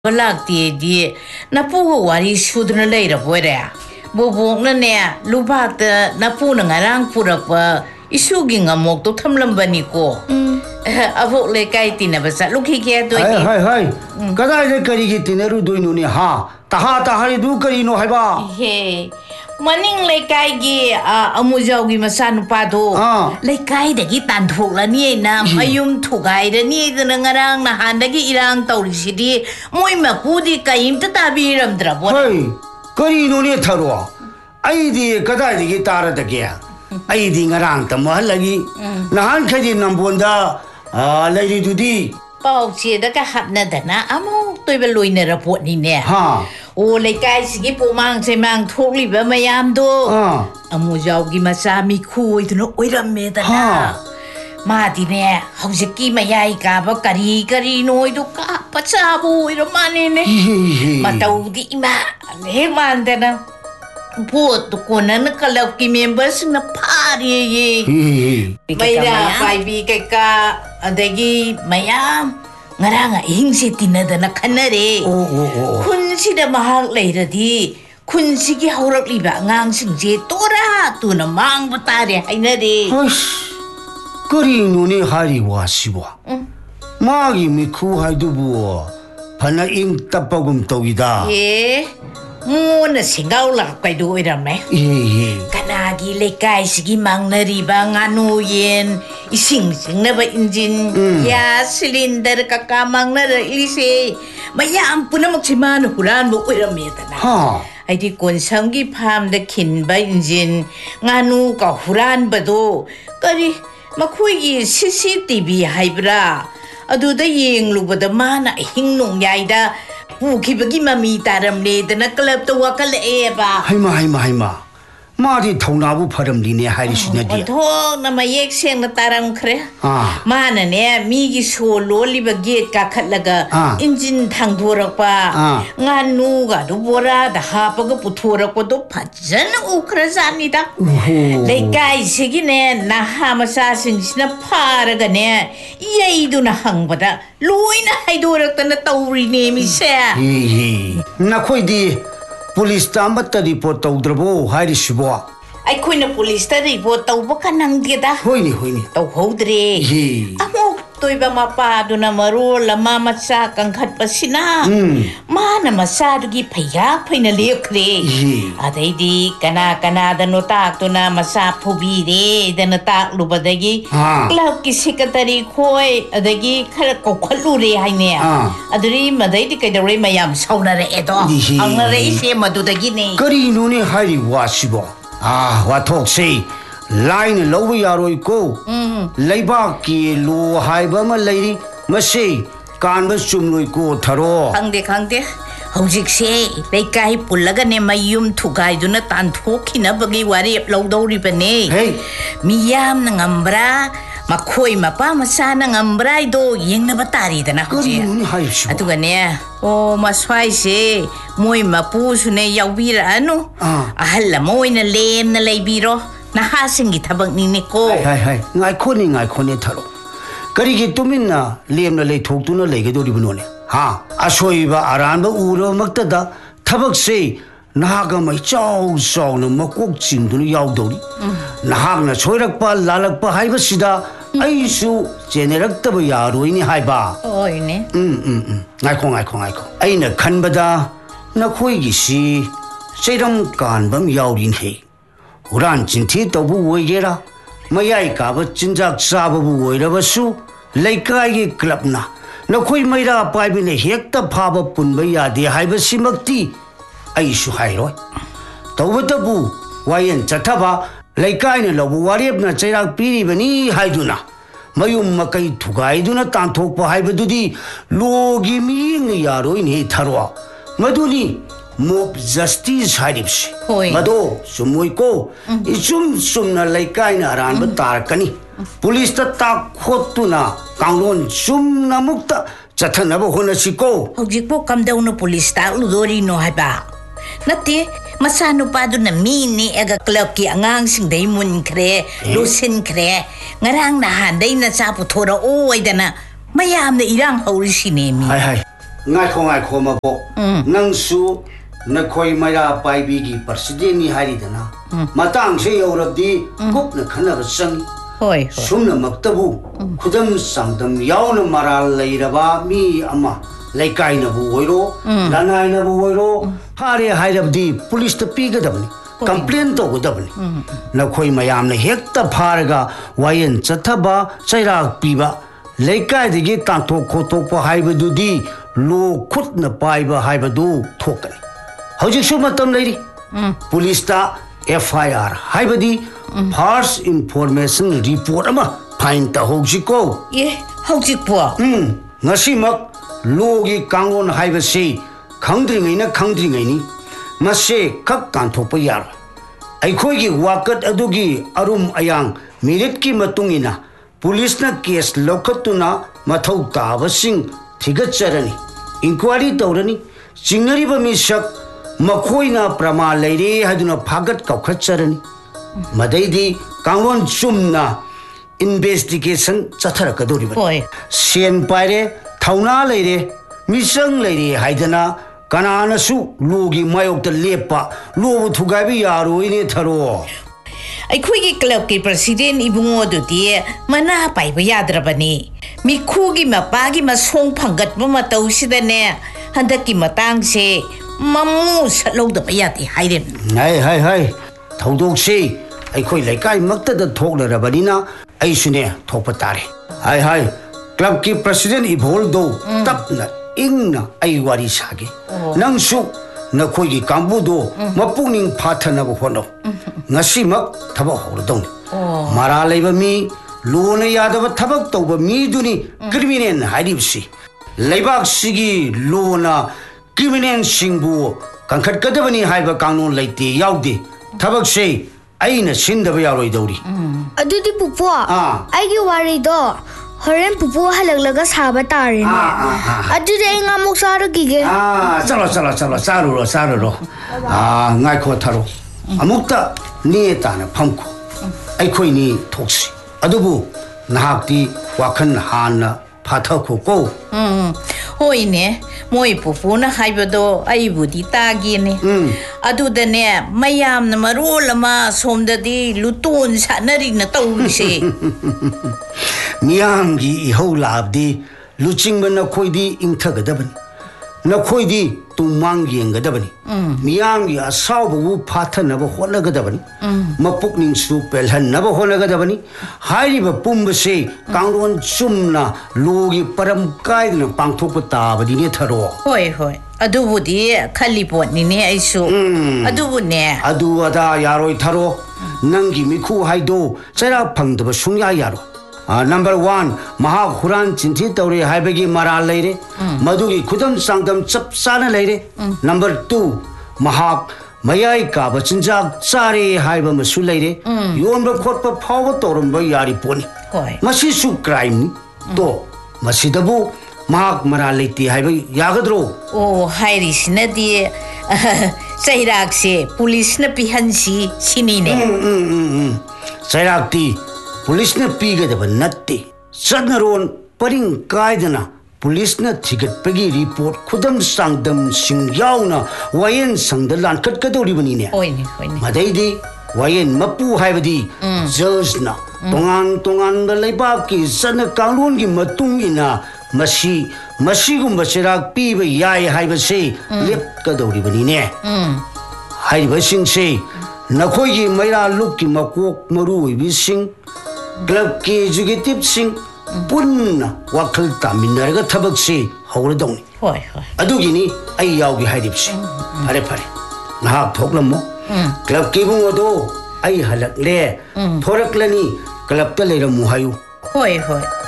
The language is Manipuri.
Balakti napu wari sudra later boya. Bobo nane lubata napu nangarang purakwa isuging amok to tamlambaniko. Avok le kaiti na basa luki kaya to. Hai. Kada le kari kitineru doinu ni ha. Taha du kari no haiba. He. Maning le kai gi amujau gi masanu pado. Le kai da gi tan thuk la ni na mayum thugai da ni da ngarang na han da gi irang tawri sidi moi ma pudi kaim ta tabiram dra bo. Hai. Kari no ni tharo. Ai di kada di gi tar da ge. Ai di ngarang ta ma lagi. Na han khadi nambonda lai di dudi. Pau che da ka hapna da na amo toi ba loina report ni ne. Ha. O le kai sigi pumang se mang thokli ba mayam do amujau gi masa mi khui tu oiram me da na ma di ne haujiki mayai ka ba kari noi do ka pacha bu oiram mane ne ma tau di ma le man da na po to konan kalap ki members na pari ye mayra pai bi ka adagi mayam Ngaranga hingsi tinada na kanare. Kun sida mahal lairadi. Kun sige haurak liba ngang singje tora tu na mang batare hainare. Kari nuni hari wasiwa. Magi miku haidubu. Pana ing tapagum tawida. Muna singaw lang kay doon rame. Kanagi lekay sige mang nariba nganu yen. Ising-sing na ba injin? Ya, silinder kakamang na railise. Mayaan po na magsimano hulan mo uy rameta na. Ay di konsang gipam da kin ba injin? Nganu ka hulan ba do? Kari makuy CCTV hay bra. Ado da yung lubada mana hingnong yay da. Puki bagi mami taram le da nakalap tawa ka lae ba? Haima. Madi thaunabu pharam line hairi sinadi. Thong na mayek seng na tarang kre. Mana ne migi solo liba gate ka khatlaga engine thangdorak pa. Nganu ga do bora da hapa ga putorak ko do phajana ukra janida. Lekai sigi ne na ha masa sing sina phara ga ne yei du na hangbada loina haidorak ta na tawri ne mi se. Na khoi di Police tambat ta report tawdrabo hairi shibwa. Ay kuina police ta report tawba ka nang dida. Hoini. Taw hodre. Amo toy ba mapado na maro lama matsa kang khatpasina. Mana masado gi phayak phaina lekre. Adai di kana da no tak to na masa phubi re da na tak lubadagi. Club ki secretary khoi adagi khara kokhalu re haine. Adri madai di kaidare mayam sauna re edo. Ang re ise madudagi ne. Kari nuni hairi wasibo. Wathok se line lowe yaroi ko. Leiba ki lo haiba ma leiri mase kanba sumloi ko tharo. Khangde. Hojik se leikai pullaga ne mayum thugai duna tanthokina bagi wari lodori bane. Miyam na ngambra makhoi mapa masana ngambrai do yengna batari dana hoji. Atuga ne o maswai se moi mapu sune yaubira anu. Ahalla moi na lem na leibiro. Nahasingi tabang ni ko. Hai. Ngai khone tharo. Kari gi tumin na lem na lei thok tu na lei ge dori bunone. Asoi ba aran ba uro makta da thabak se naga mai chau no makok chin du yaw dori. Nahag na choirak pa lalak pa hai ba sida ai su generak ta ba yaroi ni hai ba. Oi ne. Ngai ko. Ai na khan ba da na khoi gi si seiram kan bam yawrin he. Huran chinthi to bu woi gera mayai ka ba chinjak sa ba bu woi ra ba su leikai gi club na khoi maira pai bi ne hekta pha ba pun ba ya de hai ba simakti ai su hai roi to ba ta bu wayen chatha ba leikai ne lo bu wariep na chairak piri bani hai du na mayum makai thugai du na tan thok pa hai ba du di logi mi ngi ya roi ne tharo maduni Mob justice haripsi. Mado sumoi ko isum na laikai na ran batar kani. Police ta tak khot tu na kanglon sum na mukta chathana ba hona siko. Hojik po kam daw no police ta ludori no haba. Nati masano pa do na mini ega club ki angang sing day mun kre lusin kre ngarang na handay na sa putora o ay dana mayam na irang hauri sinemi. Hai. Ngai ko mabo. Nang su na koi maya pai bigi president ni hari dana. Matang se yorabdi kup na khana basang. Hoi. Sumna maktabu khudam sangdam yauna maral leiraba mi ama laikai na bu oiro lanai na bu oiro phare hairabdi police ta pigadabni. Complain to godabni. Na koi mayam na hekta pharga wayen chathaba chairak piba. Laikai digi tanto khoto pa haibadudi lo khut na paiba haibadu thokani. Hojik su matam leiri. Police ta FIR haibadi false information report ama find ta hojiko. Ye, hojik po. Ngasi mak logi kangon haibasi khangdringai na khangdringai ni. Mase kak kanto pa yar. Aikhoi gi wakat adugi arum ayang minute ki matungina police na case lokhatuna mathau tabasing thigatcharani inquiry tawrani chingnari ba misak makhoina prama leire haduna phagat kaukhatcharani madaidi kangon chumna investigation chatharakadori ba sen paire thauna leire misang leire haidana Kanana su logi mayok the lepa lo thugabi yaro ine tharo. Aikhoi club ki president ibungo duti mana pai ba yadrabani. Mikhugi mapagi masong phangat ba matau sidane handaki matang se mamu salong da payati haiden. Hai thaudok se aikhoi laikai makta da thoklarabani na aisune thokpa tare. Hai club ki president ibol do tapna ingna ai wari sage nang su na khoi gi kambu do mapungning phathana bo hono ngasi mak thaba hordong mara leiba mi lona yadaba thabak tawba mi duni criminal hairibsi leibak sigi lona criminal singbu kankhat kadabani haiba kanun leite yaudi thabak se aina sindaba yaroi dawri adudi pupo ai gi wari do Horen pupu halaglaga saba tare ne. Adude inga muksara gige. Chalo. Ngai ko tharo. Amukta ni ta na phamko. Ai khoi ni thoksi. Adubu nahakti wakhan hanna phathakho ko. Hoi ne moi pupu na haibado ai budi tagi ne. Aduda ne mayam na marol ama somdadi luton sanari na tawse. Miyam gi ihau labdi luching na khoidi ingthagadaban na khoidi tumang yengadabani miyam gi asaw bu phathana ba honagadabani mapukning su pelhan na ba honagadabani hairiba pumbase kangron chumna logi param kaidna pangthok ta badi ne tharo hoi adubudi khalipot ni ne aisu adubu ne adu ada yaroi tharo nangi mikhu haido chara phangdaba sungya yaro Number 1, Mahak Huran Chinti Tauri Haibagi Mara Leire, Madugi Kudam Sangam Chap Sana Leire. Number 2, Mahak Mayai Kaba Chinjak Sari Haiba Masu Leire, Yomba Korpa Power Torum Yari Pony. Masisu crime to Masidabu Mahak Mara Leti Haiba Yagadro. Oh, Hairis Nadi Sairakse, Police Napihansi, Sinine. Sairakti. Police na pigadaba natte sadnaron paring kaidana police na thigat pagi report khudam sangdam singyauna wayen sangdalan katkadori bani ne oine madaidi wayen mapu haibadi judge na tongan da leiba ki sana kanun gi matung ina masi gumba chirak piba yai haibase lep kadori bani ne haiba singse nakhoi gi maira luk ki makok maru wi sing Club ki executive sing punna wakal taminarga thabak se hauradong adugini ai yawgi haidipsi pare nahak thoklammo club ki bungodo ai halakle thoraklani club ta leiramu hayu hoi